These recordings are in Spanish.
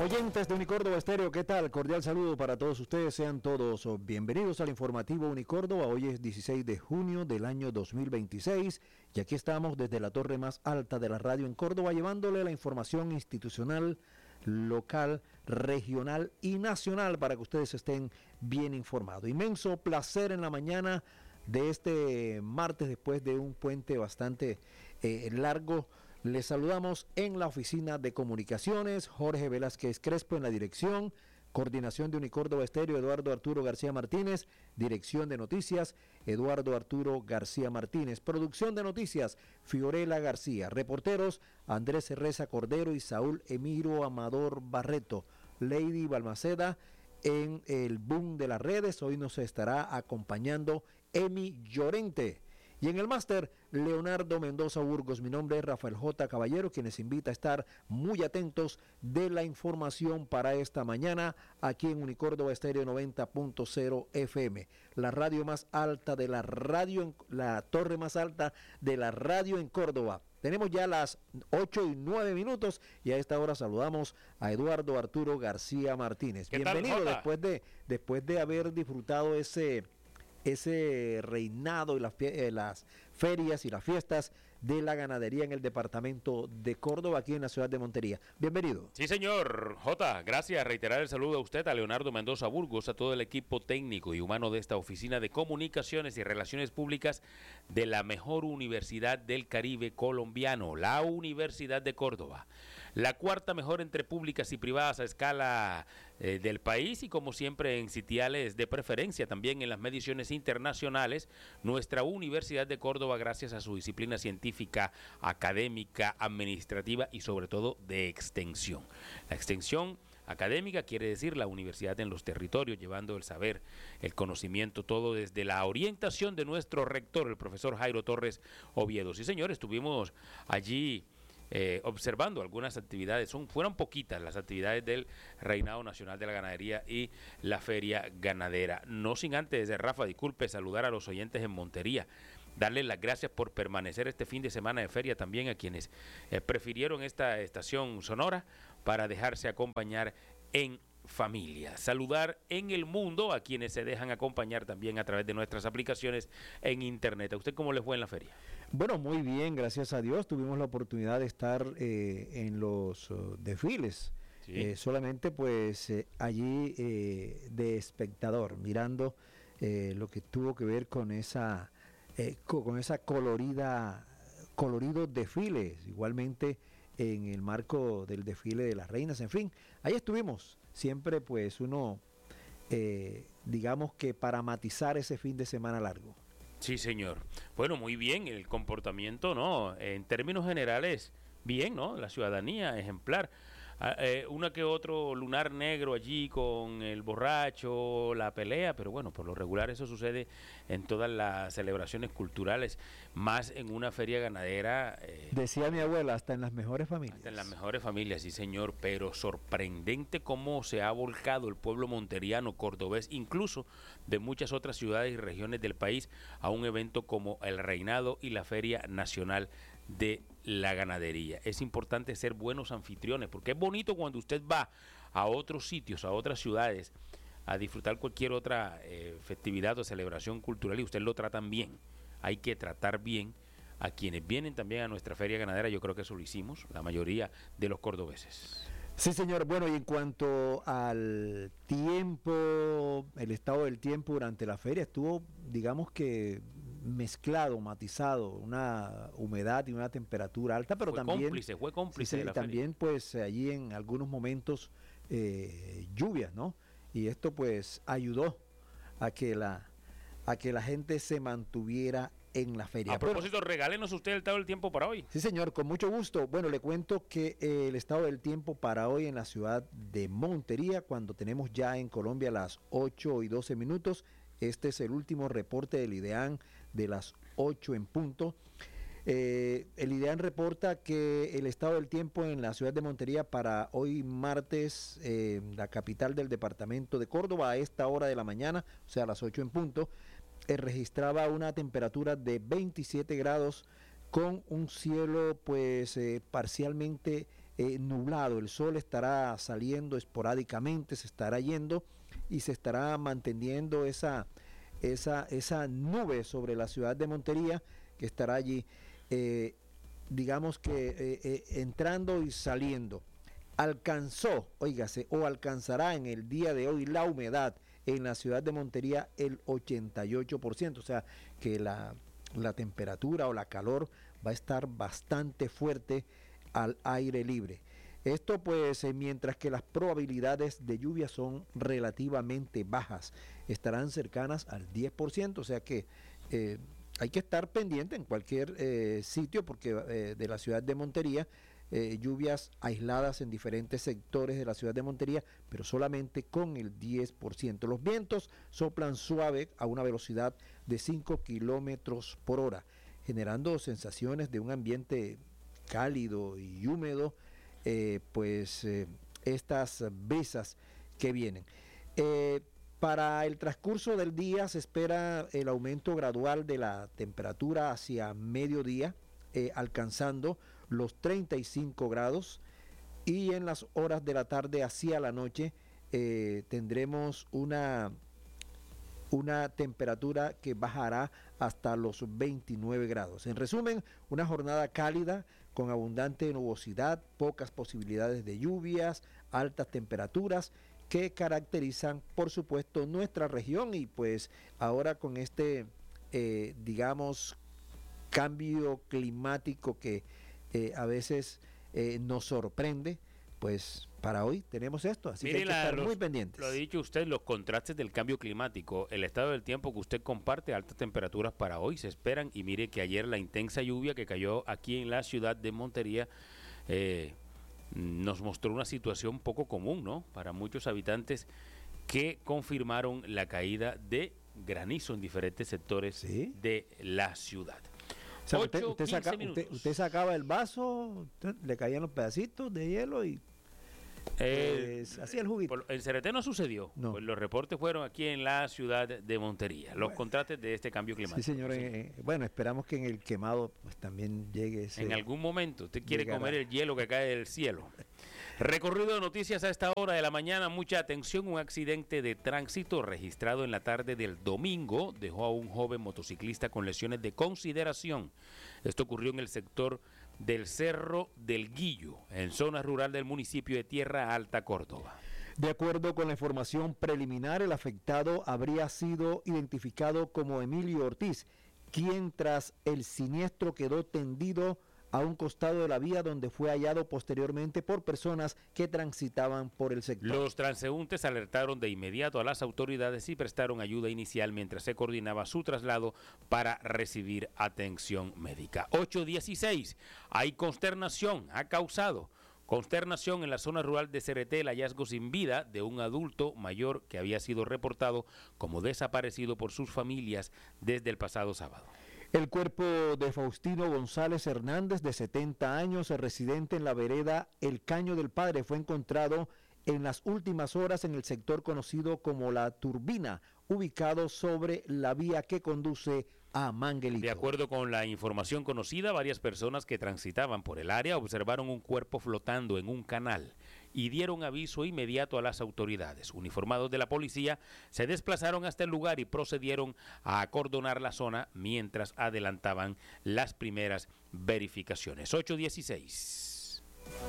Oyentes de Unicórdoba Estéreo, ¿qué tal? Cordial saludo para todos ustedes, sean todos bienvenidos al informativo Unicórdoba. Hoy es 16 de junio del año 2026 y aquí estamos desde la torre más alta de la radio en Córdoba llevándole la información institucional, local, regional y nacional para que ustedes estén bien informados. Inmenso placer en la mañana de este martes después de un puente bastante largo. Les saludamos en la oficina de comunicaciones, Jorge Velázquez Crespo en la dirección, coordinación de Unicórdoba Estéreo, Eduardo Arturo García Martínez, dirección de noticias, Eduardo Arturo García Martínez, producción de noticias, Fiorella García, reporteros, Andrés Reza Cordero y Saúl Emiro Amador Barreto, Lady Balmaceda en el boom de las redes, hoy nos estará acompañando Emi Llorente. Y en el máster, Leonardo Mendoza Burgos. Mi nombre es Rafael J. Caballero, quien les invita a estar muy atentos de la información para esta mañana aquí en Unicórdoba Estéreo 90.0 FM, la radio más alta de la radio, la torre más alta de la radio en Córdoba. Tenemos ya las 8:09 y a esta hora saludamos a Eduardo Arturo García Martínez. Bienvenido después de haber disfrutado ese reinado y las ferias y las fiestas de la ganadería en el departamento de Córdoba, aquí en la ciudad de Montería. Bienvenido. Sí, señor J. Gracias. Reiterar el saludo a usted, a Leonardo Mendoza Burgos, a todo el equipo técnico y humano de esta oficina de comunicaciones y relaciones públicas de la mejor universidad del Caribe colombiano, la Universidad de Córdoba. La cuarta mejor entre públicas y privadas a escala del país y como siempre en sitiales de preferencia también en las mediciones internacionales, nuestra Universidad de Córdoba, gracias a su disciplina científica, académica, administrativa y sobre todo de extensión. La extensión académica quiere decir la universidad en los territorios, llevando el saber, el conocimiento, todo desde la orientación de nuestro rector, el profesor Jairo Torres Oviedo. Sí, señor, estuvimos allí observando algunas actividades, fueron poquitas las actividades del Reinado Nacional de la Ganadería y la Feria Ganadera. No sin antes, Rafa, disculpe, saludar a los oyentes en Montería, darles las gracias por permanecer este fin de semana de feria, también a quienes prefirieron esta estación sonora para dejarse acompañar en familia. Saludar en el mundo a quienes se dejan acompañar también a través de nuestras aplicaciones en internet. ¿A usted cómo le fue en la feria? Bueno, muy bien, gracias a Dios. Tuvimos la oportunidad de estar en los desfiles. Sí. Solamente pues allí de espectador, mirando lo que tuvo que ver con esa colorido desfiles, igualmente en el marco del desfile de las reinas, en fin, ahí estuvimos. Siempre pues uno, digamos que para matizar ese fin de semana largo. Sí, señor. Bueno, muy bien, el comportamiento, ¿no? En términos generales, bien, ¿no? La ciudadanía ejemplar. Una que otro lunar negro allí con el borracho, la pelea, pero bueno, por lo regular eso sucede en todas las celebraciones culturales, más en una feria ganadera. Decía mi abuela, hasta en las mejores familias. Hasta en las mejores familias, sí señor, pero sorprendente cómo se ha volcado el pueblo monteriano, cordobés, incluso de muchas otras ciudades y regiones del país, a un evento como el Reinado y la Feria Nacional de la Ganadería. Es importante ser buenos anfitriones, porque es bonito cuando usted va a otros sitios, a otras ciudades, a disfrutar cualquier otra festividad o celebración cultural y usted lo tratan bien. Hay que tratar bien a quienes vienen también a nuestra feria ganadera. Yo creo que eso lo hicimos, la mayoría de los cordobeses. Sí, señor. Bueno, y en cuanto al tiempo, el estado del tiempo durante la feria estuvo, digamos que mezclado, matizado, una humedad y una temperatura alta, pero fue cómplice sí, de la también feria. Pues allí en algunos momentos lluvias, ¿no? Y esto pues ayudó a que la gente se mantuviera en la feria. A propósito, regálenos usted el estado del tiempo para hoy. Sí, señor, con mucho gusto. Bueno, le cuento que el estado del tiempo para hoy en la ciudad de Montería, cuando tenemos ya en Colombia las 8:12. Este es el último reporte del IDEAN de las 8 en punto. El IDEAN reporta que el estado del tiempo en la ciudad de Montería para hoy martes, la capital del departamento de Córdoba, a esta hora de la mañana, o sea, a las 8 en punto, registraba una temperatura de 27 grados con un cielo pues parcialmente nublado. El sol estará saliendo esporádicamente, se estará yendo y se estará manteniendo esa nube sobre la ciudad de Montería, que estará allí, digamos que entrando y saliendo. Alcanzó, óigase, o alcanzará en el día de hoy la humedad en la ciudad de Montería el 88%, o sea que la temperatura o la calor va a estar bastante fuerte al aire libre. Esto pues mientras que las probabilidades de lluvia son relativamente bajas, estarán cercanas al 10%, o sea que hay que estar pendiente en cualquier sitio porque de la ciudad de Montería, lluvias aisladas en diferentes sectores de la ciudad de Montería, pero solamente con el 10%. Los vientos soplan suave a una velocidad de 5 kilómetros por hora, generando sensaciones de un ambiente cálido y húmedo, estas brisas que vienen. Para el transcurso del día se espera el aumento gradual de la temperatura hacia mediodía, alcanzando los 35 grados, y en las horas de la tarde hacia la noche tendremos una temperatura que bajará hasta los 29 grados. En resumen, una jornada cálida con abundante nubosidad, pocas posibilidades de lluvias, altas temperaturas que caracterizan, por supuesto, nuestra región, y pues ahora con este, digamos, cambio climático que a veces nos sorprende, pues para hoy tenemos esto, así que hay que estar muy pendientes. Lo ha dicho usted, los contrastes del cambio climático, el estado del tiempo que usted comparte, altas temperaturas para hoy se esperan, y mire que ayer la intensa lluvia que cayó aquí en la ciudad de Montería nos mostró una situación poco común, ¿no?, para muchos habitantes, que confirmaron la caída de granizo en diferentes sectores de la ciudad. O sea, usted sacaba el vaso, le caían los pedacitos de hielo y hacía el juguito. En Cereté no sucedió. No. Pues los reportes fueron aquí en la ciudad de Montería, los contrastes de este cambio climático. Sí, señor. Bueno, esperamos que en el quemado pues también llegue ese... En algún momento usted quiere comer el hielo que cae del cielo. Recorrido de noticias a esta hora de la mañana. Mucha atención. Un accidente de tránsito registrado en la tarde del domingo dejó a un joven motociclista con lesiones de consideración. Esto ocurrió en el sector del Cerro del Guillo, en zona rural del municipio de Tierra Alta, Córdoba. De acuerdo con la información preliminar, el afectado habría sido identificado como Emilio Ortiz, quien tras el siniestro quedó tendido a un costado de la vía, donde fue hallado posteriormente por personas que transitaban por el sector. Los transeúntes alertaron de inmediato a las autoridades y prestaron ayuda inicial mientras se coordinaba su traslado para recibir atención médica. 8:16. Hay consternación, ha causado consternación en la zona rural de Cereté el hallazgo sin vida de un adulto mayor que había sido reportado como desaparecido por sus familias desde el pasado sábado. El cuerpo de Faustino González Hernández, de 70 años, residente en la vereda El Caño del Padre, fue encontrado en las últimas horas en el sector conocido como La Turbina, ubicado sobre la vía que conduce a Manguelito. De acuerdo con la información conocida, varias personas que transitaban por el área observaron un cuerpo flotando en un canal y dieron aviso inmediato a las autoridades. Uniformados de la policía se desplazaron hasta el lugar y procedieron a acordonar la zona mientras adelantaban las primeras verificaciones. 8:16.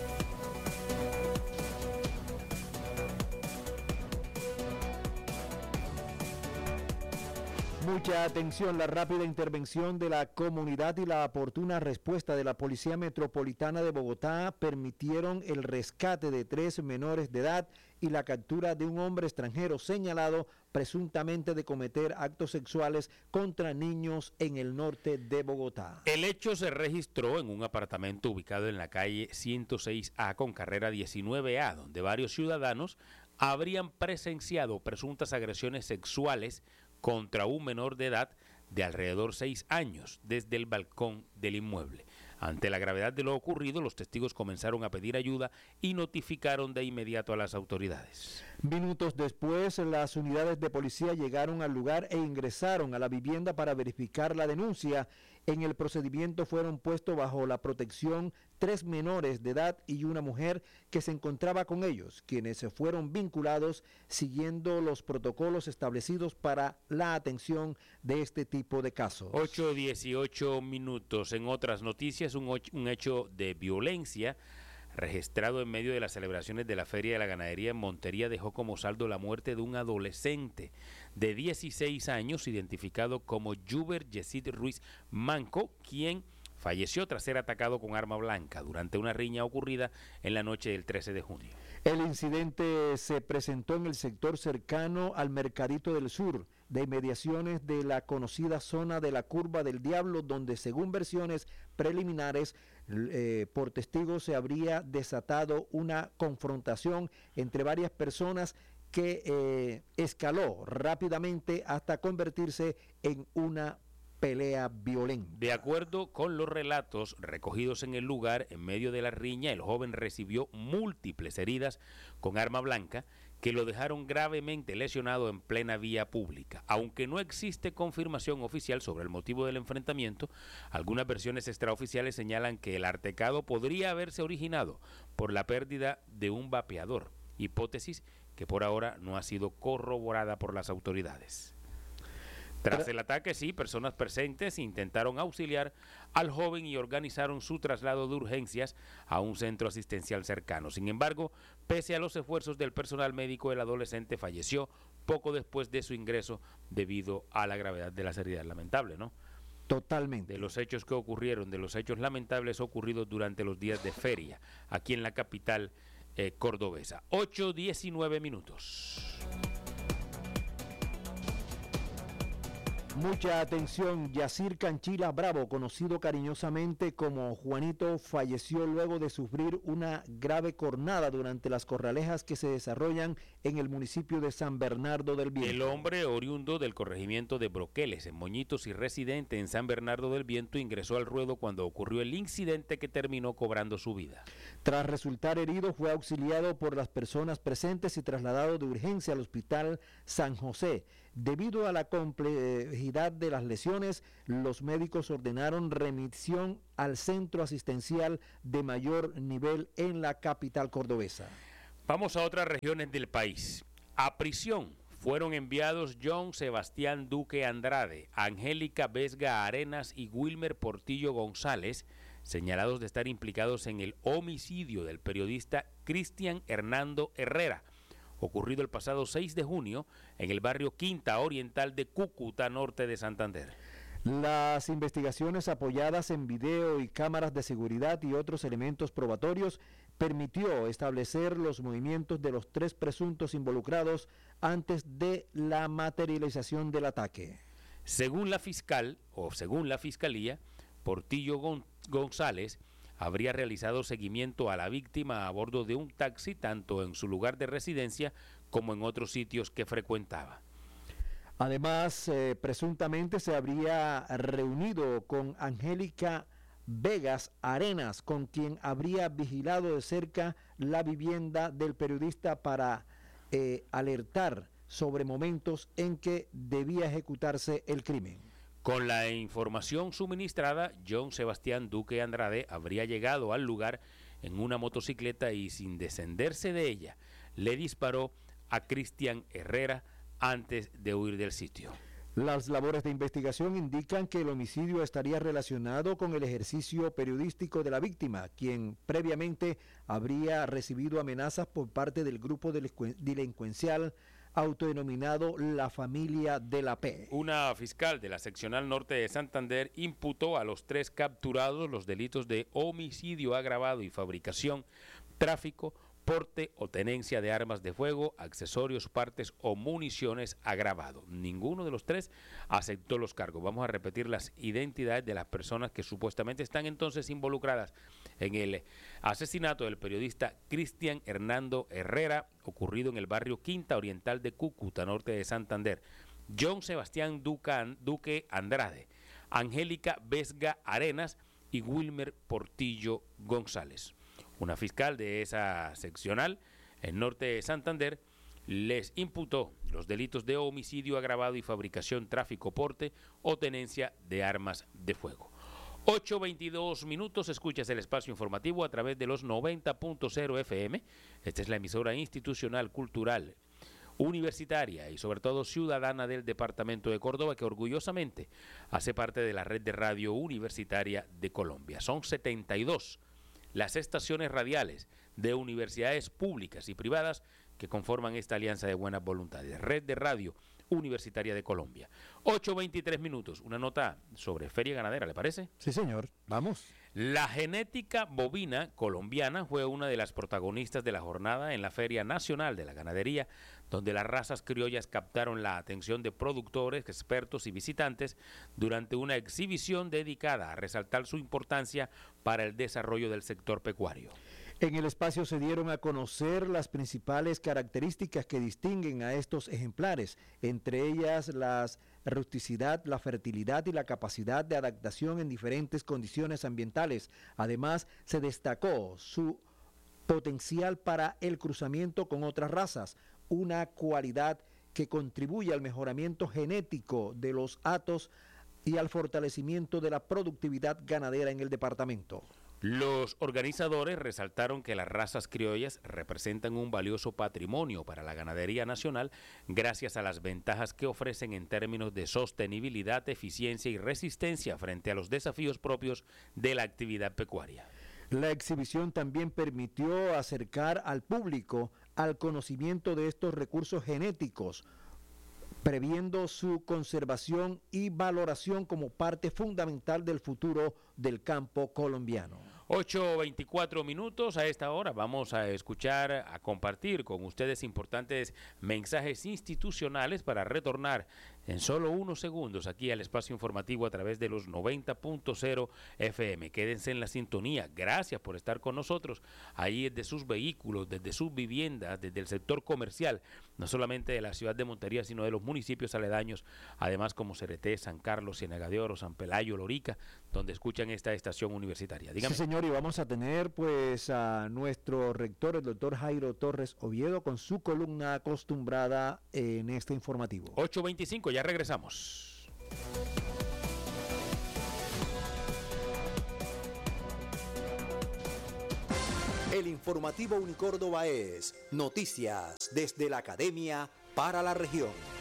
Mucha atención, la rápida intervención de la comunidad y la oportuna respuesta de la Policía Metropolitana de Bogotá permitieron el rescate de 3 menores de edad y la captura de un hombre extranjero señalado presuntamente de cometer actos sexuales contra niños en el norte de Bogotá. El hecho se registró en un apartamento ubicado en la calle 106A con carrera 19A, donde varios ciudadanos habrían presenciado presuntas agresiones sexuales contra un menor de edad de alrededor 6 años desde el balcón del inmueble. Ante la gravedad de lo ocurrido, los testigos comenzaron a pedir ayuda y notificaron de inmediato a las autoridades. Minutos después, las unidades de policía llegaron al lugar e ingresaron a la vivienda para verificar la denuncia. En el procedimiento fueron puestos bajo la protección 3 menores de edad y una mujer que se encontraba con ellos, quienes se fueron vinculados siguiendo los protocolos establecidos para la atención de este tipo de casos. 8:18 minutos. En otras noticias, un hecho de violencia registrado en medio de las celebraciones de la Feria de la Ganadería en Montería dejó como saldo la muerte de un adolescente de 16 años identificado como Juber Yesid Ruiz Manco, quien falleció tras ser atacado con arma blanca durante una riña ocurrida en la noche del 13 de junio. El incidente se presentó en el sector cercano al Mercadito del Sur, de inmediaciones de la conocida zona de la Curva del Diablo, donde según versiones preliminares por testigos se habría desatado una confrontación entre varias personas que escaló rápidamente hasta convertirse en una pelea violenta. De acuerdo con los relatos recogidos en el lugar, en medio de la riña, el joven recibió múltiples heridas con arma blanca que lo dejaron gravemente lesionado en plena vía pública. Aunque no existe confirmación oficial sobre el motivo del enfrentamiento, algunas versiones extraoficiales señalan que el altercado podría haberse originado por la pérdida de un vapeador, hipótesis que por ahora no ha sido corroborada por las autoridades. Tras el ataque, sí, personas presentes intentaron auxiliar al joven y organizaron su traslado de urgencias a un centro asistencial cercano. Sin embargo, pese a los esfuerzos del personal médico, el adolescente falleció poco después de su ingreso debido a la gravedad de las heridas. Lamentable, ¿no? Totalmente. De los hechos que ocurrieron, de los hechos lamentables ocurridos durante los días de feria aquí en la capital cordobesa. 8:19 minutos. Mucha atención, Yacir Canchila Bravo, conocido cariñosamente como Juanito, falleció luego de sufrir una grave cornada durante las corralejas que se desarrollan en el municipio de San Bernardo del Viento. El hombre, oriundo del corregimiento de Broqueles, en Moñitos y residente en San Bernardo del Viento, ingresó al ruedo cuando ocurrió el incidente que terminó cobrando su vida. Tras resultar herido, fue auxiliado por las personas presentes y trasladado de urgencia al hospital San José. Debido a la complejidad de las lesiones, los médicos ordenaron remisión al centro asistencial de mayor nivel en la capital cordobesa. Vamos a otras regiones del país. A prisión fueron enviados John Sebastián Duque Andrade, Angélica Vesga Arenas y Wilmer Portillo González, señalados de estar implicados en el homicidio del periodista Cristian Hernando Herrera, ocurrido el pasado 6 de junio en el barrio Quinta Oriental de Cúcuta, norte de Santander. Las investigaciones apoyadas en video y cámaras de seguridad y otros elementos probatorios permitió establecer los movimientos de los 3 presuntos involucrados antes de la materialización del ataque. Según la fiscalía, Portillo González habría realizado seguimiento a la víctima a bordo de un taxi, tanto en su lugar de residencia como en otros sitios que frecuentaba. Además, presuntamente se habría reunido con Angélica Vegas Arenas, con quien habría vigilado de cerca la vivienda del periodista para alertar sobre momentos en que debía ejecutarse el crimen. Con la información suministrada, John Sebastián Duque Andrade habría llegado al lugar en una motocicleta y, sin descenderse de ella, le disparó a Cristian Herrera antes de huir del sitio. Las labores de investigación indican que el homicidio estaría relacionado con el ejercicio periodístico de la víctima, quien previamente habría recibido amenazas por parte del grupo delincuencial autodenominado La Familia de la P. Una fiscal de la seccional norte de Santander imputó a los 3 capturados los delitos de homicidio agravado y fabricación, tráfico, porte o tenencia de armas de fuego, accesorios, partes o municiones agravado. Ninguno de los 3 aceptó los cargos. Vamos a repetir las identidades de las personas que supuestamente están entonces involucradas en el asesinato del periodista Cristian Hernando Herrera, ocurrido en el barrio Quinta Oriental de Cúcuta, norte de Santander. John Sebastián Duque Andrade, Angélica Vesga Arenas y Wilmer Portillo González. Una fiscal de esa seccional, en norte de Santander, les imputó los delitos de homicidio agravado y fabricación, tráfico, porte o tenencia de armas de fuego. 8:22 minutos, escuchas el espacio informativo a través de los 90.0 FM. Esta es la emisora institucional, cultural, universitaria y sobre todo ciudadana del departamento de Córdoba, que orgullosamente hace parte de la red de radio universitaria de Colombia. Son 72 las estaciones radiales de universidades públicas y privadas que conforman esta alianza de buenas voluntades, Red de Radio Universitaria de Colombia. 8:23 minutos, una nota sobre feria ganadera, ¿le parece? Sí, señor, vamos. La genética bovina colombiana fue una de las protagonistas de la jornada en la Feria Nacional de la Ganadería, donde las razas criollas captaron la atención de productores, expertos y visitantes durante una exhibición dedicada a resaltar su importancia para el desarrollo del sector pecuario. En el espacio se dieron a conocer las principales características que distinguen a estos ejemplares, entre ellas la rusticidad, la fertilidad y la capacidad de adaptación en diferentes condiciones ambientales. Además, se destacó su potencial para el cruzamiento con otras razas, una cualidad que contribuye al mejoramiento genético de los hatos y al fortalecimiento de la productividad ganadera en el departamento. Los organizadores resaltaron que las razas criollas representan un valioso patrimonio para la ganadería nacional gracias a las ventajas que ofrecen en términos de sostenibilidad, eficiencia y resistencia frente a los desafíos propios de la actividad pecuaria. La exhibición también permitió acercar al público al conocimiento de estos recursos genéticos, previendo su conservación y valoración como parte fundamental del futuro del campo colombiano. 8:24 minutos, a esta hora vamos a escuchar, a compartir con ustedes importantes mensajes institucionales para retornar en solo unos segundos aquí al espacio informativo a través de los 90.0 FM. Quédense en la sintonía, gracias por estar con nosotros ahí desde sus vehículos, desde sus viviendas, desde el sector comercial, no solamente de la ciudad de Montería, sino de los municipios aledaños, además como Cereté, San Carlos, Ciénaga de Oro, San Pelayo, Lorica, donde escuchan esta estación universitaria. Dígame. Sí, señor, y vamos a tener pues a nuestro rector, el doctor Jairo Torres Oviedo, con su columna acostumbrada en este informativo. 8:25, ya regresamos. El informativo Unicórdoba es noticias desde la academia para la región.